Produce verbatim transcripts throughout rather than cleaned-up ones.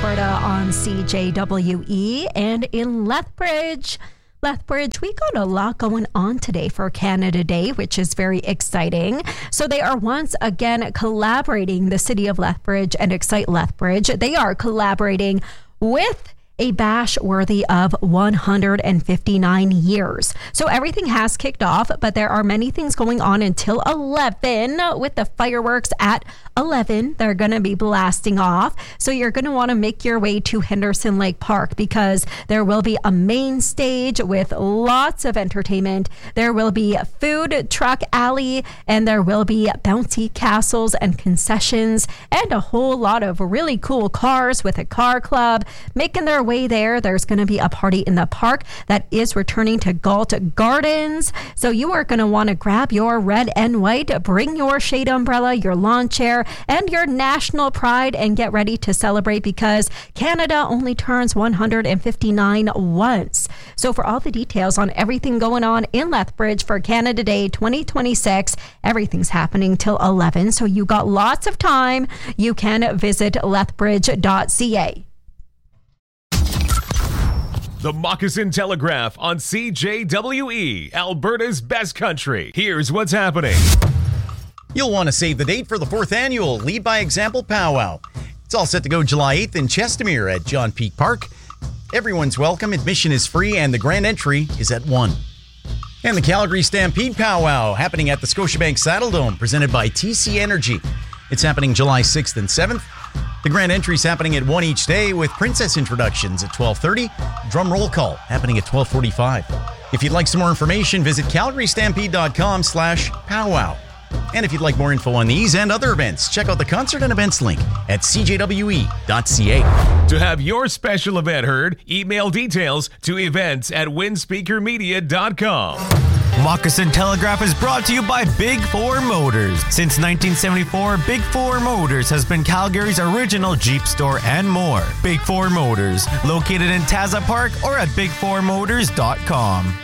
Alberta on C J W E, and in Lethbridge. Lethbridge, we got a lot going on today for Canada Day, which is very exciting. So they are once again collaborating, the city of Lethbridge and Excite Lethbridge. They are collaborating with a bash worthy of one hundred fifty-nine years. So everything has kicked off, but there are many things going on until eleven with the fireworks at eleven. They're going to be blasting off. So you're going to want to make your way to Henderson Lake Park because there will be a main stage with lots of entertainment. There will be a food truck alley, and there will be bouncy castles and concessions and a whole lot of really cool cars with a car club making their way there. There's going to be a party in the park that is returning to Galt Gardens. So you are going to want to grab your red and white, bring your shade umbrella, your lawn chair, and your national pride and get ready to celebrate because Canada only turns one hundred fifty-nine once. So for all the details on everything going on in Lethbridge for Canada Day twenty twenty-six, everything's happening till eleven. So you got lots of time. You can visit lethbridge dot c a. The Moccasin Telegraph on C J W E, Alberta's best country. Here's what's happening. You'll want to save the date for the fourth annual Lead by Example Powwow. It's all set to go July eighth in Chestermere at John Peak Park. Everyone's welcome, admission is free, and the grand entry is at one. And the Calgary Stampede Powwow happening at the Scotiabank Saddle Dome, presented by T C Energy. It's happening July sixth and seventh. The grand entry is happening at one each day with princess introductions at twelve thirty, drum roll call happening at twelve forty-five. If you'd like some more information, visit calgary stampede dot com slash powwow. And if you'd like more info on these and other events, check out the concert and events link at c j w e dot c a. To have your special event heard, email details to events at winspeaker media dot com. Moccasin Telegraph is brought to you by Big Four Motors. Since nineteen seventy-four, Big Four Motors has been Calgary's original Jeep store and more. Big Four Motors, located in Taza Park or at big four motors dot com.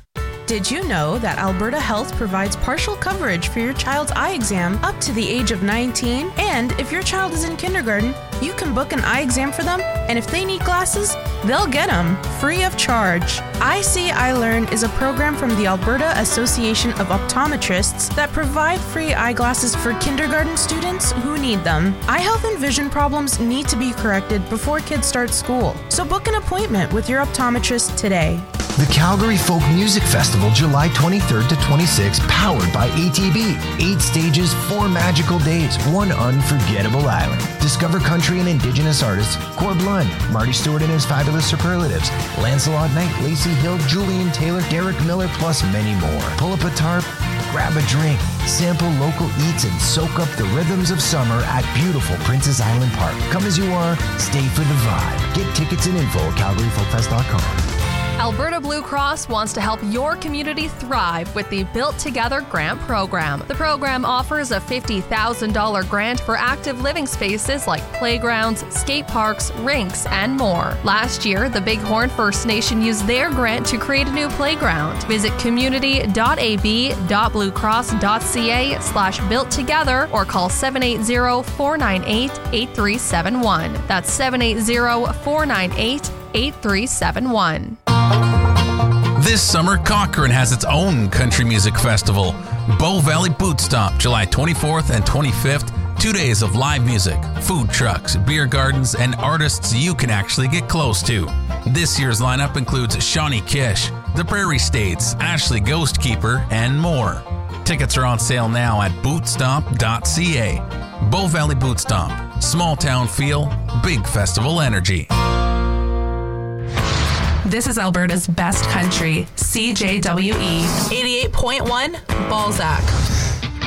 Did you know that Alberta Health provides partial coverage for your child's eye exam up to the age of nineteen? And if your child is in kindergarten, you can book an eye exam for them, and if they need glasses, they'll get them free of charge. I See, I Learn is a program from the Alberta Association of Optometrists that provide free eyeglasses for kindergarten students who need them. Eye health and vision problems need to be corrected before kids start school, so book an appointment with your optometrist today. The Calgary Folk Music Festival, July twenty-third to twenty-sixth, powered by A T B. Eight stages, four magical days, one unforgettable island. Discover country and indigenous artists Corb Lund, Marty Stewart and his fabulous superlatives, Lancelot Knight, Lacey Hill, Julian Taylor, Derek Miller, plus many more. Pull up a tarp, grab a drink, sample local eats, and soak up the rhythms of summer at beautiful Princess Island Park. Come as you are, stay for the vibe. Get tickets and info at calgary folk fest dot com. Alberta Blue Cross wants to help your community thrive with the Built Together Grant Program. The program offers a fifty thousand dollars grant for active living spaces like playgrounds, skate parks, rinks, and more. Last year, the Bighorn First Nation used their grant to create a new playground. Visit community dot a b dot blue cross dot c a slash built together or call seven eight zero, four nine eight, eight three seven one. That's seven eight zero, four nine eight, eight three seven one. This summer, Cochrane has its own country music festival, Bow Valley Boot Stomp, July twenty-fourth and twenty-fifth. Two days of live music, food trucks, beer gardens, and artists you can actually get close to. This year's lineup includes Shawnee Kish, The Prairie States, Ashley Ghostkeeper, and more. Tickets are on sale now at boot stomp dot c a. Bow Valley Boot Stomp, small town feel, big festival energy. This is Alberta's best country, C J W E eighty-eight point one, Balzac.